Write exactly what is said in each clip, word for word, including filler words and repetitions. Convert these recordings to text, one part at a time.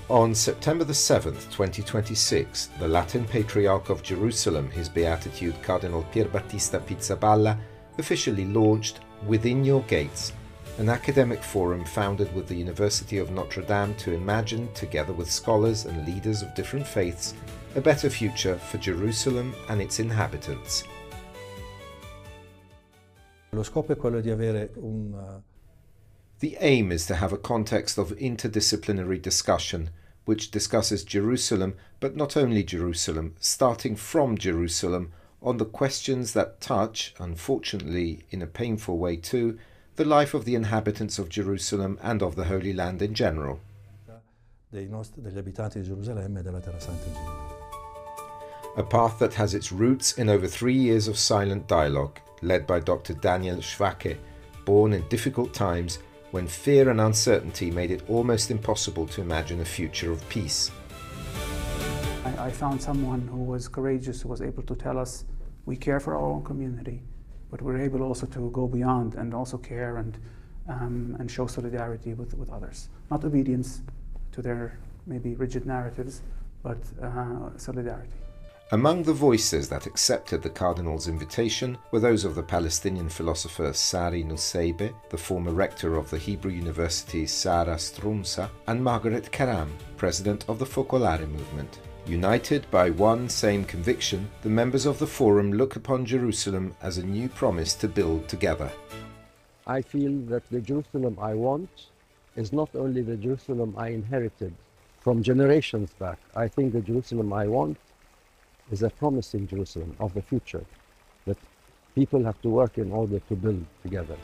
On September the seventh, twenty twenty-six, the Latin Patriarch of Jerusalem, His Beatitude Cardinal Pierbattista Pizzaballa, officially launched Within Your Gates, an academic forum founded with the University of Notre Dame to imagine, together with scholars and leaders of different faiths, a better future for Jerusalem and its inhabitants. Lo scopo è quello di avere un The aim is to have a context of interdisciplinary discussion which discusses Jerusalem, but not only Jerusalem, starting from Jerusalem, on the questions that touch, unfortunately in a painful way too, the life of the inhabitants of Jerusalem and of the Holy Land in general. dei nostri, degli abitanti di Gerusalemme e della Terra Santa in generale. A path that has its roots in over three years of silent dialogue, led by Doctor Daniel Schwacke, born in difficult times when fear and uncertainty made it almost impossible to imagine a future of peace. I, I found someone who was courageous, who was able to tell us, we care for our own community, but we're able also to go beyond and also care and, um, and show solidarity with, with others. Not obedience to their maybe rigid narratives, but uh, solidarity. Among the voices that accepted the Cardinal's invitation were those of the Palestinian philosopher Sari Nusseibeh, the former rector of the Hebrew University Sarah Strumsa, and Margaret Karam, president of the Focolare movement. United by one same conviction, the members of the forum look upon Jerusalem as a new promise to build together. I feel that the Jerusalem I want is not only the Jerusalem I inherited from generations back. I think the Jerusalem I want is a promising Jerusalem of the future that people have to work in order to build together.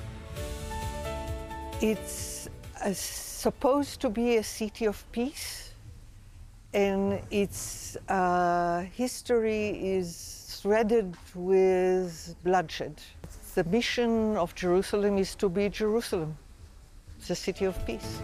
It's uh, supposed to be a city of peace, and its uh, history is threaded with bloodshed. The mission of Jerusalem is to be Jerusalem, the city of peace.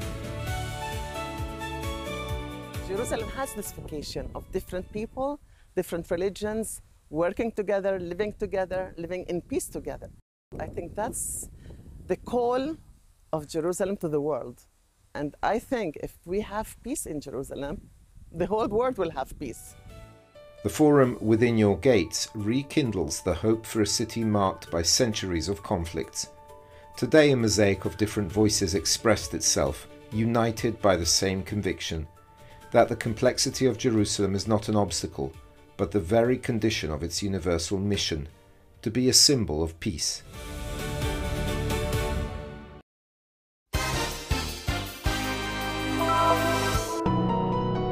Jerusalem has this vocation of different people, different religions, working together, living together, living in peace together. I think that's the call of Jerusalem to the world. And I think if we have peace in Jerusalem, the whole world will have peace. The forum Within Your Gates rekindles the hope for a city marked by centuries of conflicts. Today a mosaic of different voices expressed itself, united by the same conviction, that the complexity of Jerusalem is not an obstacle, but the very condition of its universal mission, to be a symbol of peace.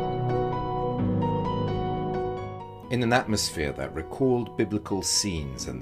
In an atmosphere that recalled biblical scenes and